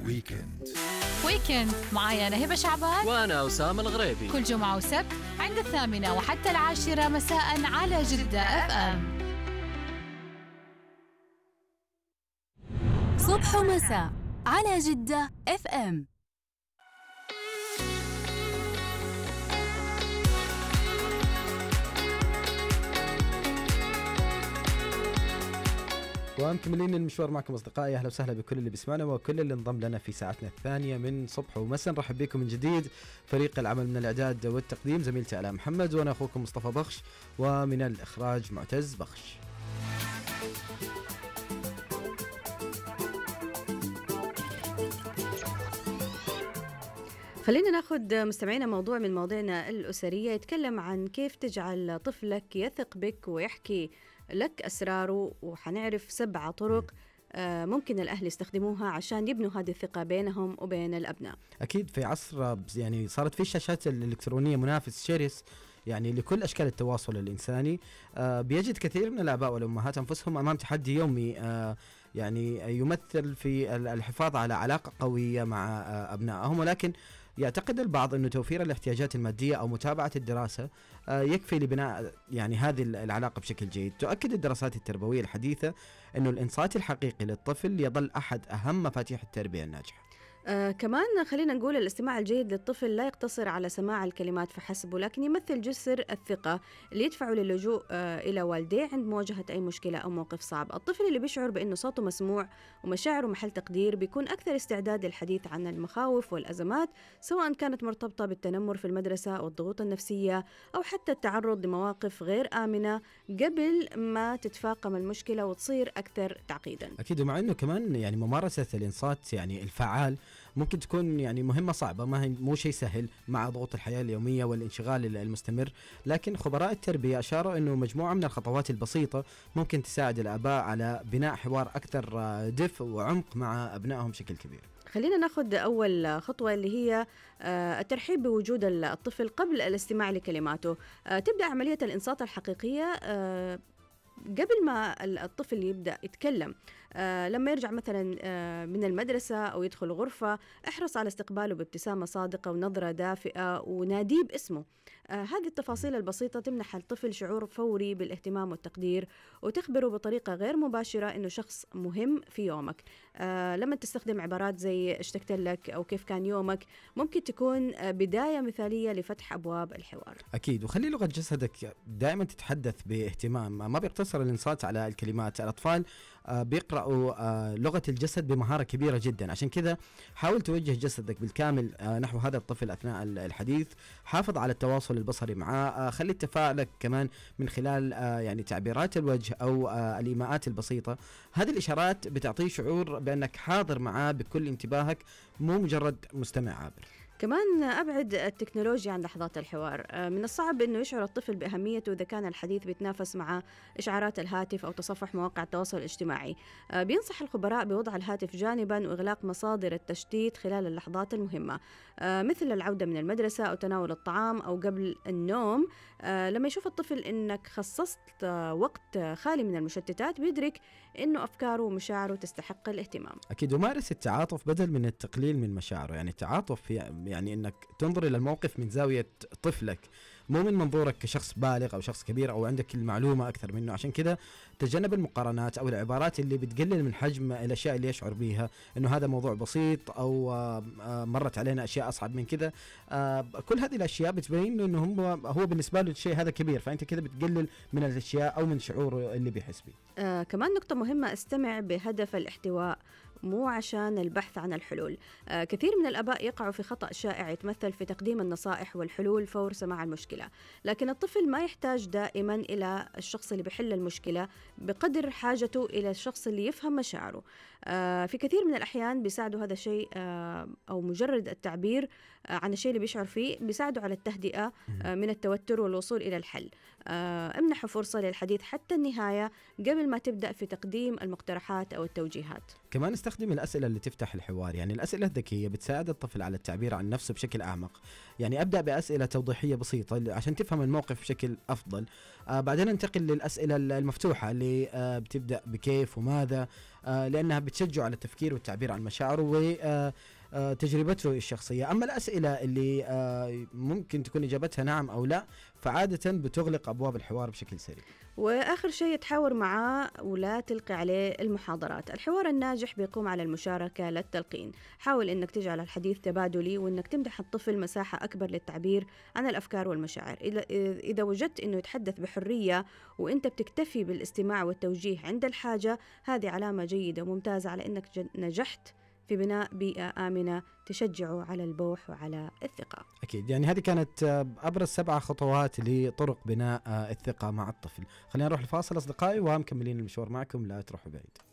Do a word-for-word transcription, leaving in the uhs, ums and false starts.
ويكند ويكند معايا أنا هبة شعبان وأنا أسامة الغريبي، كل جمعة وسبت عند الثامنة وحتى العاشرة مساء على جدة اف ام. صبح ومساء على جدة اف ام. ومكملين المشوار معكم أصدقائي. أهلا وسهلا بكل اللي بيسمعنا وكل اللي انضم لنا في ساعتنا الثانية من صبح ومساء. نرحب بكم من جديد. فريق العمل من الإعداد والتقديم زميلتي آلاء محمد، وأنا أخوكم مصطفى بخش، ومن الإخراج معتز بخش. خلينا ناخذ مستمعينا موضوع من مواضيعنا الأسرية يتكلم عن كيف تجعل طفلك يثق بك ويحكي لك أسراره، وحنعرف سبع طرق ممكن الأهل يستخدموها عشان يبنوا هذه الثقة بينهم وبين الأبناء. أكيد في عصر يعني صارت في الشاشات الإلكترونية منافس شرس يعني لكل أشكال التواصل الإنساني. آه بيجد كثير من الآباء والأمهات أنفسهم أمام تحدي يومي آه يعني يمثل في الحفاظ على علاقة قوية مع آه أبنائهم، ولكن يعتقد البعض أنه توفير الاحتياجات المادية أو متابعة الدراسة آه يكفي لبناء يعني هذه العلاقة بشكل جيد. تؤكد الدراسات التربوية الحديثة أنه الإنصات الحقيقي للطفل يظل أحد أهم مفاتيح التربية الناجحة. آه كمان خلينا نقول الاستماع الجيد للطفل لا يقتصر على سماع الكلمات فحسب، ولكن يمثل جسر الثقة اللي يدفعه للجوء آه إلى والديه عند مواجهة أي مشكلة أو موقف صعب. الطفل اللي بيشعر بأنه صوته مسموع ومشاعره محل تقدير بيكون أكثر استعداد للحديث عن المخاوف والأزمات، سواء كانت مرتبطة بالتنمر في المدرسة أو الضغوط النفسية أو حتى التعرض لمواقف غير آمنة قبل ما تتفاقم المشكلة وتصير أكثر تعقيدا. أكيد، ومع أنه كمان يعني ممارسة الإنصات يعني الفعال ممكن تكون يعني مهمة صعبة، ما هي مو شيء سهل مع ضغوط الحياة اليومية والانشغال المستمر، لكن خبراء التربية أشاروا أنه مجموعة من الخطوات البسيطة ممكن تساعد الآباء على بناء حوار أكثر دفء وعمق مع أبنائهم بشكل كبير. خلينا ناخذ أول خطوة اللي هي الترحيب بوجود الطفل قبل الاستماع لكلماته. تبدأ عملية الإنصات الحقيقية قبل ما الطفل يبدأ يتكلم. آه لما يرجع مثلا آه من المدرسة أو يدخل غرفة، احرص على استقباله بابتسامة صادقة ونظرة دافئة وناديه باسمه. آه هذه التفاصيل البسيطة تمنح الطفل شعور فوري بالاهتمام والتقدير، وتخبره بطريقة غير مباشرة إنه شخص مهم في يومك. آه لما تستخدم عبارات زي اشتقت لك أو كيف كان يومك، ممكن تكون آه بداية مثالية لفتح أبواب الحوار. أكيد، وخلي لغة جسدك دائما تتحدث باهتمام، ما بيقتصر الإنصات على الكلمات. الأطفال آه بيقرأوا آه لغة الجسد بمهارة كبيرة جدا، عشان كذا حاول توجه جسدك بالكامل آه نحو هذا الطفل أثناء الحديث. حافظ على التواصل البصري معاه، آه خلي تفاعلك كمان من خلال آه يعني تعبيرات الوجه أو آه الإيماءات البسيطة. هذه الإشارات بتعطيه شعور بأنك حاضر معاه بكل انتباهك، مو مجرد مستمع عابر. كمان أبعد التكنولوجيا عن لحظات الحوار. من الصعب أنه يشعر الطفل بأهميته إذا كان الحديث بيتنافس مع إشعارات الهاتف أو تصفح مواقع التواصل الاجتماعي. بينصح الخبراء بوضع الهاتف جانبا وإغلاق مصادر التشتيت خلال اللحظات المهمة، مثل العودة من المدرسة أو تناول الطعام أو قبل النوم. لما يشوف الطفل أنك خصصت وقت خالي من المشتتات، بيدرك أنه أفكاره ومشاعره تستحق الاهتمام. أكيد، ومارس التعاطف بدل من التقليل من مشاعره. يعني التعاطف في يعني انك تنظر الى الموقف من زاوية طفلك، مو من منظورك كشخص بالغ او شخص كبير او عندك المعلومة اكثر منه. عشان كذا تجنب المقارنات او العبارات اللي بتقلل من حجم الاشياء اللي يشعر بيها انه هذا موضوع بسيط او مرت علينا اشياء اصعب من كذا. كل هذه الاشياء بتبين انه هو هو بالنسبة له الشيء هذا كبير، فانت كذا بتقلل من الاشياء او من شعوره اللي بيحس بيه. آه كمان نقطة مهمة، استمع بهدف الاحتواء مو عشان البحث عن الحلول. آه كثير من الآباء يقعوا في خطأ شائع يتمثل في تقديم النصائح والحلول فور سماع المشكلة، لكن الطفل ما يحتاج دائما إلى الشخص اللي بيحل المشكلة بقدر حاجته إلى الشخص اللي يفهم مشاعره. آه في كثير من الأحيان بيساعده هذا الشيء آه أو مجرد التعبير آه عن الشيء اللي بيشعر فيه بيساعده على التهدئة آه من التوتر والوصول إلى الحل. آه، امنحوا فرصة للحديث حتى النهاية قبل ما تبدأ في تقديم المقترحات أو التوجيهات. كمان استخدم الأسئلة اللي تفتح الحوار، يعني الأسئلة الذكية بتساعد الطفل على التعبير عن نفسه بشكل أعمق. يعني أبدأ بأسئلة توضيحية بسيطة عشان تفهم الموقف بشكل أفضل. آه بعدين انتقل للأسئلة المفتوحة اللي آه بتبدأ بكيف وماذا، آه لأنها بتشجع على التفكير والتعبير عن مشاعره و آه آه تجربته الشخصية. أما الأسئلة اللي آه ممكن تكون إجابتها نعم أو لا فعادة بتغلق أبواب الحوار بشكل سريع. وآخر شيء تحاور معاه ولا تلقي عليه المحاضرات. الحوار الناجح بيقوم على المشاركة لا التلقين. حاول أنك تجعل الحديث تبادلي وأنك تمنح الطفل مساحة أكبر للتعبير عن الأفكار والمشاعر. إذا وجدت أنه يتحدث بحرية وأنت بتكتفي بالاستماع والتوجيه عند الحاجة، هذه علامة جيدة وممتازة على أنك نجحت في بناء بيئة آمنة تشجعه على البوح وعلى الثقة. أكيد، يعني هذه كانت أبرز سبعة خطوات لطرق بناء الثقة مع الطفل. خلينا نروح لفاصل أصدقائي ومكملين المشوار معكم، لا تروحوا بعيد.